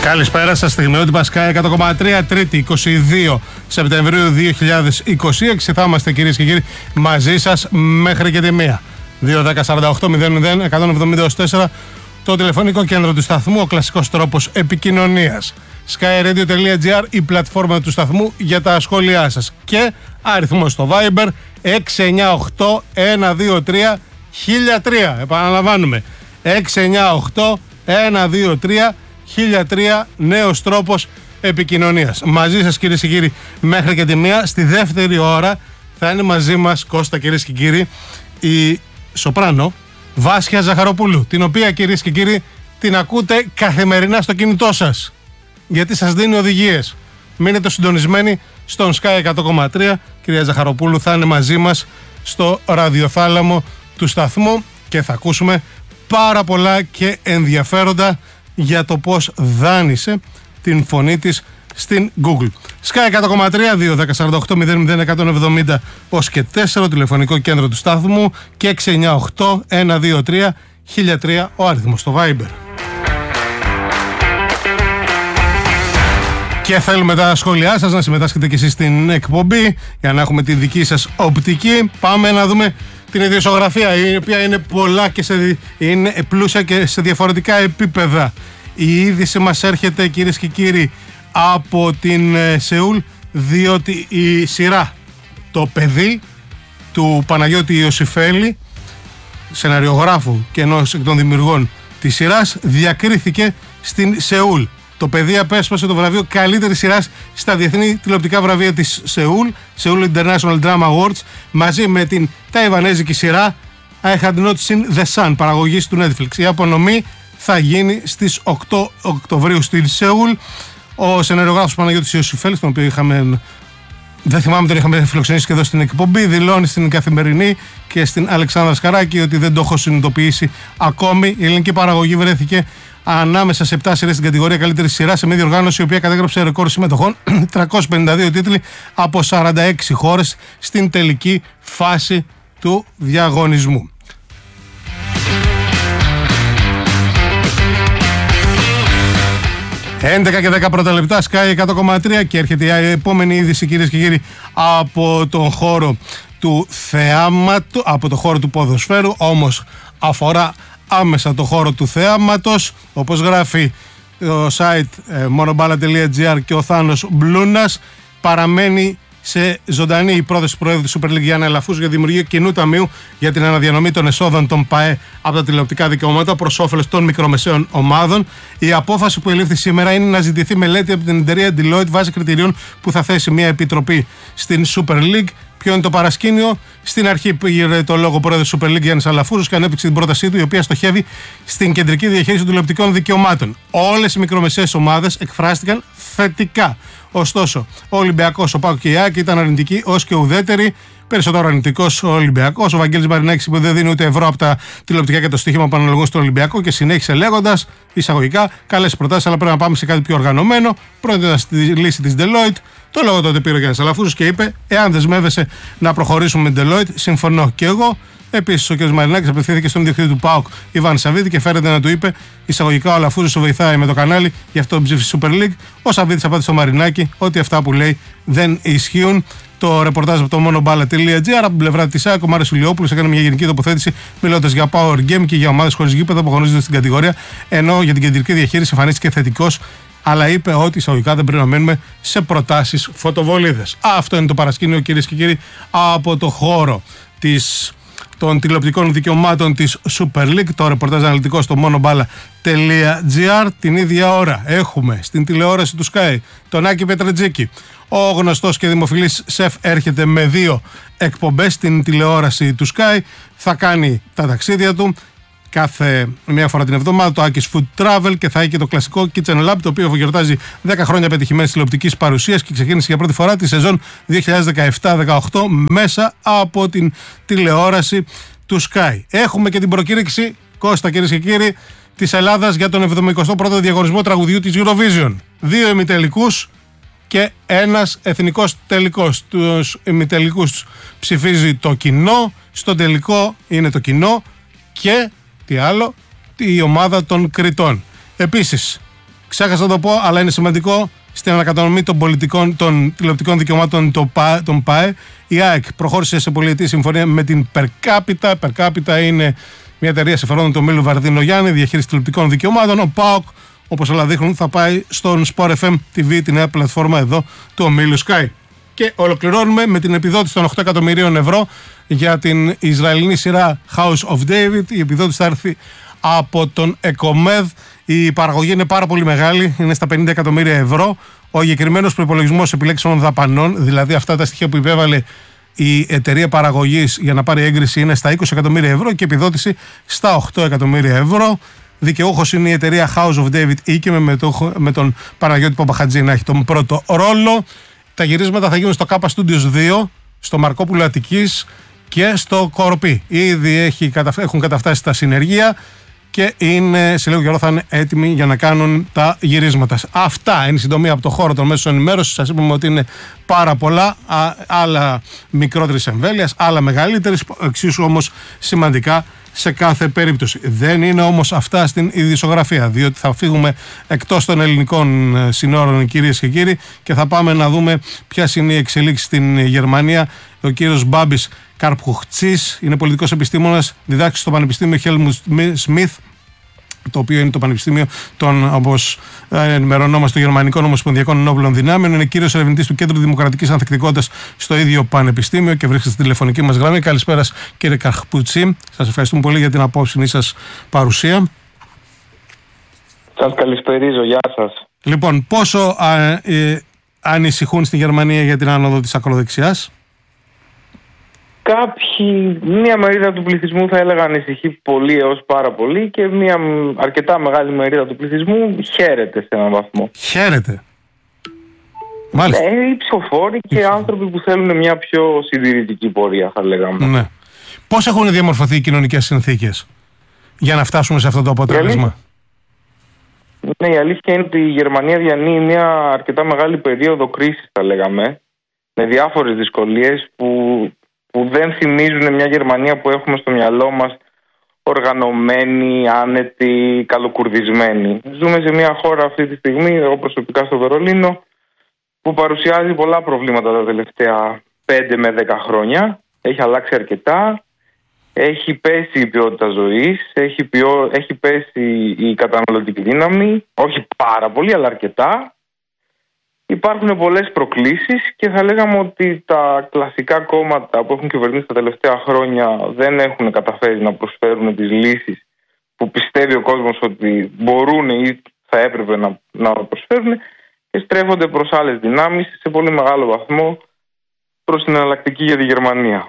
Καλησπέρα σας, στιγμιότυπα Sky 100,3, Τρίτη 22 Σεπτεμβρίου 2026. Θα είμαστε κυρίες και κύριοι μαζί σας μέχρι και τη 1. 2-10-48-00-170-4 το τηλεφωνικό κέντρο του σταθμού, ο κλασικός τρόπος επικοινωνίας. skyradio.gr, η πλατφόρμα του σταθμού για τα σχόλιά σας. Και αριθμός στο Viber 698-123-1003. Επαναλαμβάνουμε, 698-123-1003, νέος τρόπος επικοινωνίας. Μαζί σας κυρίες και κύριοι μέχρι και τη 1. Στη δεύτερη ώρα θα είναι μαζί μας, Κώστα, κυρίες και κύριοι, η σοπράνο Βάσια Ζαχαροπούλου, την οποία κυρίες και κύριοι την ακούτε καθημερινά στο κινητό σας, γιατί σας δίνει οδηγίες. Μείνετε συντονισμένοι στον Sky 100,3. Κυρία Ζαχαροπούλου θα είναι μαζί μας στο ραδιοθάλαμο του σταθμού και θα ακούσουμε πάρα πολλά και ενδιαφέροντα για το πώς δάνεισε την φωνή της στην Google. Sky 100,3, 2-10-48-00-170 ως και 4, τηλεφωνικό κέντρο του στάθμου, και 698-123-1003 ο αριθμός στο Viber. Και θέλουμε τα σχόλιά σας, να συμμετάσχετε και εσείς στην εκπομπή για να έχουμε τη δική σας οπτική. Πάμε να δούμε την ιδιοσιογραφία, η οποία είναι πολλά και είναι πλούσια και σε διαφορετικά επίπεδα. Η είδηση μας έρχεται, κυρίες και κύριοι, από την Σεούλ, διότι η σειρά «Το παιδί» του Παναγιώτη Ιωσιφέλη, σεναριογράφου και ενός εκ των δημιουργών της σειράς, διακρίθηκε στην Σεούλ. Το παιδί απέσπασε το βραβείο καλύτερης σειράς στα διεθνή τηλεοπτικά βραβεία της Σεούλ, Seoul International Drama Awards, μαζί με την ταϊβανέζικη σειρά I Had Not Seen the Sun, παραγωγής του Netflix. Η απονομή θα γίνει στις 8 Οκτωβρίου στην Σεούλ. Ο σεναριογράφος Παναγιώτης Ιωσιφέλης, τον οποίο είχαμε, δεν θυμάμαι, τον είχαμε φιλοξενήσει και εδώ στην εκπομπή, δηλώνει στην Καθημερινή και στην Αλεξάνδρα Σκαράκη ότι δεν το έχω συνειδητοποιήσει ακόμη. Η ελληνική παραγωγή βρέθηκε ανάμεσα σε 7 σειρές στην κατηγορία καλύτερη σειρά, σε μια διοργάνωση η οποία κατέγραψε ρεκόρ συμμετοχών, 352 τίτλοι από 46 χώρες στην τελική φάση του διαγωνισμού. «11 και 10 πρώτα λεπτά, Sky 100,3» και έρχεται η επόμενη είδηση, κυρίες και κύριοι, από τον χώρο του θεάματος, από το χώρο του ποδοσφαίρου, όμως αφορά άμεσα το χώρο του θεάματος. Όπως γράφει το site monoballa.gr και ο Θάνος Μπλούνας, παραμένει σε ζωντανή η πρόθεση του Προέδρου της Super League Γιάννη Αλαφούζου για δημιουργία κοινού ταμείου για την αναδιανομή των εσόδων των ΠΑΕ από τα τηλεοπτικά δικαιώματα προς όφελος των μικρομεσαίων ομάδων. Η απόφαση που ελήφθη σήμερα είναι να ζητηθεί μελέτη από την εταιρεία Deloitte βάσει κριτηρίων που θα θέσει μια επιτροπή στην Super League. Ποιο είναι το παρασκήνιο? Στην αρχή πήρε το λόγο ο πρόεδρος της Super League Γιάννης Αλαφούζος και ανέπτυξε την πρότασή του, η οποία στοχεύει στην κεντρική διαχείριση των τηλεοπτικών δικαιωμάτων. Όλες οι μικρομεσαίες ομάδες εκφράστηκαν θετικά. Ωστόσο, ο Ολυμπιακός, ο ΠΑΟΚ και η ΑΕΚ ήταν αρνητικοί ως και ουδέτεροι. Περισσότερο αρνητικός ο Ολυμπιακός. Ο Βαγγέλης Μαρινάκης που δεν δίνει ούτε ευρώ από τα τηλεοπτικά και το στοίχημα που αναλογούν στο Ολυμπιακό και συνέχισε λέγοντας εισαγωγικά καλές προτάσεις, αλλά πρέπει να πάμε σε κάτι πιο οργανωμένο. Πρότεινα στη λύση της Deloitte. Το λόγο τότε πήρε ο Γιάννης Αλαφούζος και είπε: εάν δεσμεύεσαι να προχωρήσουμε με Deloitte, συμφωνώ και εγώ. Επίσης, ο κ. Μαρινάκης απευθύνθηκε στον ιδιοκτήτη του ΠΑΟΚ, Ιβάν Σαββίδη, και φέρεται να του είπε: εισαγωγικά, ο Αλαφούζος σου βοηθάει με το κανάλι, γι' αυτό ψήφισε Super League. Ο Σαββίδης απάντησε στο Μαρινάκη ότι αυτά που λέει δεν ισχύουν. Το ρεπορτάζ από το monoballa.gr. Από την πλευρά της ΑΕΚ, ο Μάριος Ηλιόπουλος έκανε μια γενική τοποθέτηση μιλώντας για power game και για ομάδες χωρίς γήπεδα που αγωνίζονται στην κατηγορία, ενώ για την κεντρική διαχείριση εμφανίστηκε θετικός, αλλά είπε ότι εισαγωγικά δεν πρέπει να μένουμε σε προτάσεις φωτοβολίδες. Αυτό είναι το παρασκήνιο, κυρίες και κύριοι, από το χώρο των τηλεοπτικών δικαιωμάτων της Super League. Το ρεπορτάζ αναλυτικό στο monoballa.gr. Την ίδια ώρα έχουμε στην τηλεόραση του Sky τον Άκη Πετρετζίκη. Ο γνωστός και δημοφιλής σεφ έρχεται με 2 εκπομπές στην τηλεόραση του Sky. Θα κάνει τα ταξίδια του κάθε μία φορά την εβδομάδα, το Άκης Food Travel, και θα έχει και το κλασικό Kitchen Lab, το οποίο γιορτάζει 10 χρόνια πετυχημένης τηλεοπτικής παρουσίας και ξεκίνησε για πρώτη φορά τη σεζόν 2017-18 μέσα από την τηλεόραση του Sky. Έχουμε και την προκήρυξη, Κώστα, κυρίες και κύριοι, της Ελλάδας για τον 71ο διαγωνισμό τραγουδιού της Eurovision. 2 ημιτελικούς και ένας εθνικός τελικός. Τους ημιτελικούς ψηφίζει το κοινό, στο τελικό είναι το κοινό και τι άλλο, η ομάδα των κριτών. Επίσης, Ξέχασα να το πω, αλλά είναι σημαντικό, στην ανακατανομή των τηλεοπτικών δικαιωμάτων των ΠΑΕ, η ΑΕΚ προχώρησε σε πολυετή συμφωνία με την Percapita. Percapita είναι μια εταιρεία συμφερόντων του ομίλου Βαρδίνο Γιάννη, διαχείριση τηλεοπτικών δικαιωμάτων. Ο ΠΑΟΚ, όπως όλα δείχνουν, θα πάει στον Sport FM TV, τη νέα πλατφόρμα εδώ του ομίλου Sky. Και ολοκληρώνουμε με την επιδότηση των 8 εκατομμυρίων ευρώ για την Ισραηλινή σειρά House of David. Η επιδότηση θα έρθει από τον ΕΚΟΜΕΔ. Η παραγωγή είναι πάρα πολύ μεγάλη, είναι στα 50 εκατομμύρια ευρώ. Ο εγκεκριμένος προϋπολογισμός επιλέξιμων δαπανών, δηλαδή αυτά τα στοιχεία που υπέβαλε η εταιρεία παραγωγής για να πάρει έγκριση, είναι στα 20 εκατομμύρια ευρώ και επιδότηση στα 8 εκατομμύρια ευρώ. Δικαιούχος είναι η εταιρεία House of David Ίκεμε, με τον Παναγιώτη Παπαχατζή να έχει τον πρώτο ρόλο. Τα γυρίσματα θα γίνουν στο K Studios 2, στο Μαρκόπουλο Αττικής και στο Κοροπή. Ήδη έχουν καταφτάσει τα συνεργεία και σε λίγο καιρό θα είναι έτοιμοι για να κάνουν τα γυρίσματα. Αυτά είναι συντομία από το χώρο των μέσων ενημέρωσης. Σας είπαμε ότι είναι πάρα πολλά, άλλα μικρότερης εμβέλειας, άλλα μεγαλύτερης, εξίσου όμως σημαντικά σε κάθε περίπτωση. Δεν είναι όμως αυτά στην ειδησιογραφία, διότι θα φύγουμε εκτός των ελληνικών συνόρων, κυρίες και κύριοι, και θα πάμε να δούμε ποιες είναι οι εξελίξεις στην Γερμανία. Ο κύριος Μπάμπης Καρπουχτσής είναι πολιτικός επιστήμονας, διδάσκει στο Πανεπιστήμιο Helmut Schmidt, το οποίο είναι το Πανεπιστήμιο των, όπως ενημερωνόμαστε, των Γερμανικών Ομοσπονδιακών Ενόπλων Δυνάμεων. Είναι κύριος ερευνητής του Κέντρου Δημοκρατικής Ανθεκτικότητας στο ίδιο Πανεπιστήμιο και βρίσκεται στη τηλεφωνική μας γραμμή. Καλησπέρα, κύριε Καρπουχτσή. Σας ευχαριστούμε πολύ για την απόψινή σας παρουσία. Σας καλησπερίζω, γεια σας. Λοιπόν, πόσο ανησυχούν στη Γερμανία για την άνοδο της ακροδεξιάς? Μία μερίδα του πληθυσμού θα έλεγα ανησυχεί πολύ έως πάρα πολύ και μία αρκετά μεγάλη μερίδα του πληθυσμού χαίρεται σε έναν βαθμό. Χαίρεται. Μάλιστα. Οι ψηφοφόροι και άνθρωποι που θέλουν μια πιο συντηρητική πορεία, θα λέγαμε. Ναι. Πώς έχουν διαμορφωθεί οι κοινωνικές συνθήκες για να φτάσουμε σε αυτό το αποτέλεσμα? Ναι, η αλήθεια είναι ότι η Γερμανία διανύει μια αρκετά μεγάλη περίοδο κρίσης, θα λέγαμε, με διάφορες δυσκολίες που δεν θυμίζουν μια Γερμανία που έχουμε στο μυαλό μας οργανωμένη, άνετη, καλοκουρδισμένη. Ζούμε σε μια χώρα αυτή τη στιγμή, εγώ προσωπικά στο Βερολίνο, που παρουσιάζει πολλά προβλήματα τα τελευταία 5 με 10 χρόνια. Έχει αλλάξει αρκετά, έχει πέσει η ποιότητα ζωής, έχει πέσει η καταναλωτική δύναμη, όχι πάρα πολύ αλλά αρκετά. Υπάρχουν πολλές προκλήσεις και θα λέγαμε ότι τα κλασικά κόμματα που έχουν κυβερνήσει τα τελευταία χρόνια δεν έχουν καταφέρει να προσφέρουν τις λύσεις που πιστεύει ο κόσμος ότι μπορούν ή θα έπρεπε να προσφέρουν και στρέφονται προς άλλες δυνάμεις σε πολύ μεγάλο βαθμό προς την εναλλακτική για τη Γερμανία.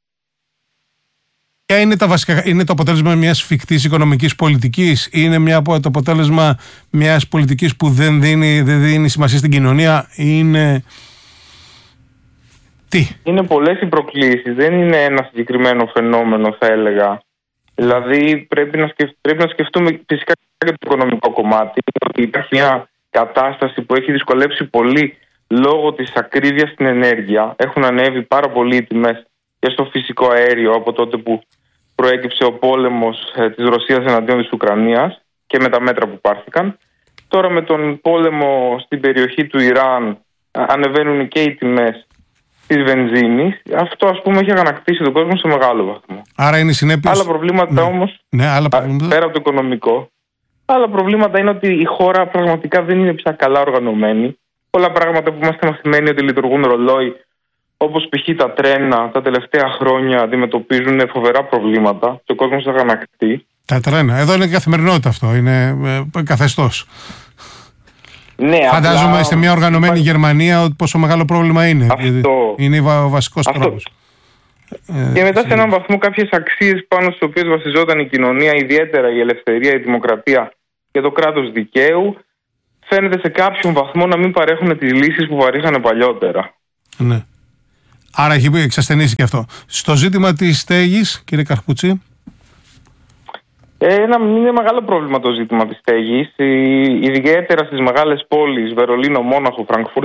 Ποια είναι είναι το αποτέλεσμα μιας φυκτής οικονομικής πολιτικής? Είναι το αποτέλεσμα μιας πολιτικής που δεν δίνει σημασία στην κοινωνία? Τι? Είναι πολλές οι προκλήσεις, δεν είναι ένα συγκεκριμένο φαινόμενο, θα έλεγα. Δηλαδή πρέπει να σκεφτούμε φυσικά και το οικονομικό κομμάτι, ότι υπάρχει μια κατάσταση που έχει δυσκολέψει πολύ λόγω της ακρίβειας στην ενέργεια. Έχουν ανέβει πάρα πολύ οι τιμές και στο φυσικό αέριο από τότε που προέκυψε ο πόλεμος της Ρωσίας εναντίον της Ουκρανίας και με τα μέτρα που πάρθηκαν. Τώρα με τον πόλεμο στην περιοχή του Ιράν ανεβαίνουν και οι τιμές της βενζίνης. Αυτό, ας πούμε, έχει αγανακτήσει τον κόσμο σε μεγάλο βαθμό. Άρα είναι συνέπειες. Άλλα προβλήματα όμως, άλλα προβλήματα. πέρα από το οικονομικό, άλλα προβλήματα είναι ότι η χώρα πραγματικά δεν είναι πια καλά οργανωμένη. Πολλά πράγματα που είμαστε μαθημένοι ότι λειτουργούν ρολόι, όπως π.χ. τα τρένα, τα τελευταία χρόνια αντιμετωπίζουν φοβερά προβλήματα και ο κόσμος αγανακτεί. Τα τρένα. Εδώ είναι καθημερινότητα αυτό. Είναι καθεστώς. Ναι, φαντάζομαι σε μια οργανωμένη Γερμανία πόσο μεγάλο πρόβλημα είναι. Αυτό. Είναι ο βασικός τρόπος. Και μετά σε έναν βαθμό κάποιες αξίες πάνω στις οποίες βασιζόταν η κοινωνία, ιδιαίτερα η ελευθερία, η δημοκρατία και το κράτος δικαίου, φαίνεται σε κάποιον βαθμό να μην παρέχουν τις λύσεις που παρήχαν παλιότερα. Ναι. Άρα έχει εξασθενήσει και αυτό. Στο ζήτημα της στέγης, κύριε Καρπουχτσή. Είναι μεγάλο πρόβλημα το ζήτημα της στέγης, ιδιαίτερα στις μεγάλες πόλεις, Βερολίνο, Μόναχο, Φραγκφούρτη